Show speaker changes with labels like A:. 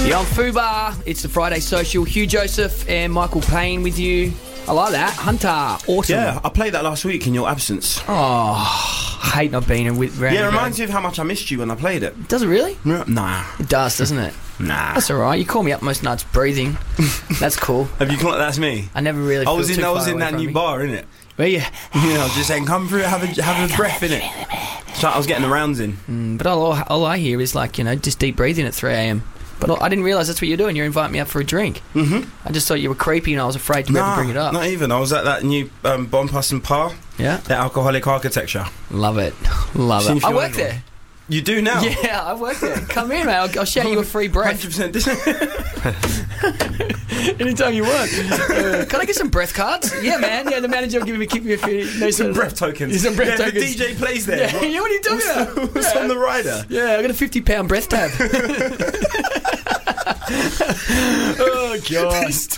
A: You're on Fubar. It's the Friday Social. Hugh Joseph and Michael Payne with you. I like that. Hunter, awesome.
B: Yeah, I played that last week in your absence.
A: Oh, I hate not being around.
B: Yeah, it reminds me of how much I missed you when I played it.
A: Does it really?
B: Nah.
A: It does, doesn't it?
B: Nah.
A: That's all right. You call me up most nights breathing. That's cool.
B: Have you caught that's me?
A: I never really.
B: I was in that new bar, innit?
A: Were you?
B: Yeah, I was just saying, come through, have a breath in it. So I was getting the rounds in.
A: But all I hear is like, just deep breathing at 3 a.m. But I didn't realise that's what you're doing. You're inviting me up for a drink. Mm-hmm. I just thought you were creepy and I was afraid to ever bring it up.
B: Not even. I was at that new Bonpas and Par.
A: Yeah.
B: The alcoholic architecture.
A: Love it. Love it. I work there.
B: You do now?
A: Yeah, I work there. Come in, mate. I'll shout you a free breath.
B: 100% discount.
A: Anytime you want. Can I get some breath cards? Yeah, man. Yeah, the manager will give me a few.
B: Some breath tokens.
A: Some breath tokens.
B: The DJ plays there.
A: Yeah, what are you talking about?
B: What's on the rider?
A: Yeah, I got a £50 breath tab. Oh, God.